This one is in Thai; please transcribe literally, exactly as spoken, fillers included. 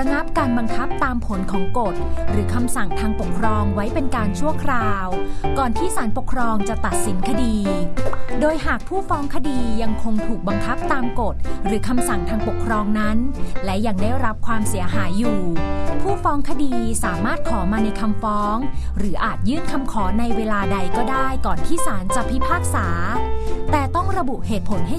ระงับการบังคับตามผลของกฎหรือคำสั่งทางปกครองไว้เป็นการชั่วคราวก่อนที่ศาลปกครองจะตัดสินคดีโดยหากผู้ฟ้องคดียังคงถูกบังคับตามกฎหรือคำสั่งทางปกครองนั้นและยังได้รับความเสียหายอยู่ผู้ฟ้องคดีสามารถขอมาในคำฟ้องหรืออาจยื่นคำขอในเวลาใดก็ได้ก่อนที่ศาลจะพิพากษาแต่ต้องระบุเหตุผลให้